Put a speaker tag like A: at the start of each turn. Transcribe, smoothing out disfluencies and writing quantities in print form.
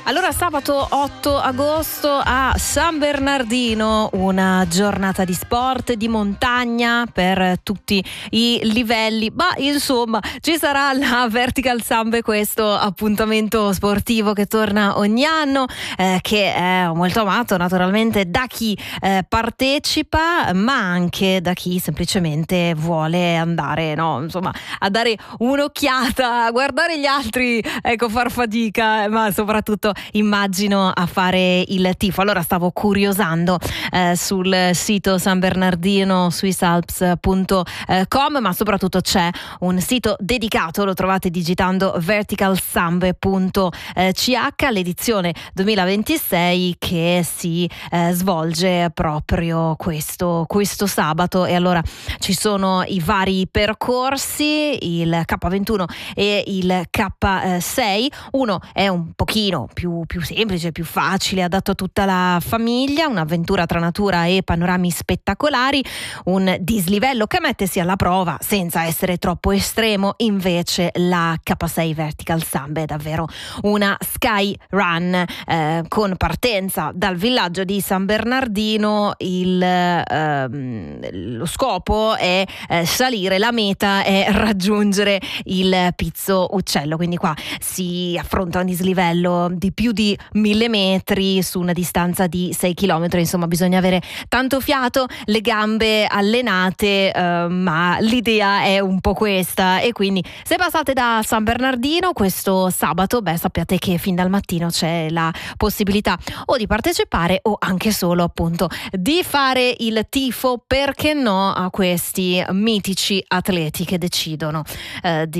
A: Allora, sabato 8 agosto a San Bernardino, una giornata di sport, di montagna per tutti i livelli, ma insomma ci sarà la Vertical Sambe, questo appuntamento sportivo che torna ogni anno, che è molto amato naturalmente da chi partecipa, ma anche da chi semplicemente vuole andare, no, insomma, a dare un'occhiata, a guardare gli altri, ecco, far fatica, ma soprattutto immagino a fare il tifo. Allora stavo curiosando sul sito San Bernardino swissalps.com, ma soprattutto c'è un sito dedicato, lo trovate digitando verticalsambe.ch, l'edizione 2026 che si svolge proprio questo sabato. E allora ci sono i vari percorsi, il K21 e il K6. Uno è un pochino più semplice, più facile, adatto a tutta la famiglia, un'avventura tra natura e panorami spettacolari, un dislivello che mette sia alla prova senza essere troppo estremo. Invece la K6 Vertical Sambe è davvero una sky run, con partenza dal villaggio di San Bernardino. Lo scopo è salire, la meta è raggiungere il Pizzo Uccello, quindi qua si affronta un dislivello di più di 1000 metri su una distanza di 6 chilometri. Insomma, bisogna avere tanto fiato, le gambe allenate, ma l'idea è un po' questa. E quindi se passate da San Bernardino questo sabato, sappiate che fin dal mattino c'è la possibilità o di partecipare o anche solo appunto di fare il tifo, perché no, a questi mitici atleti che decidono di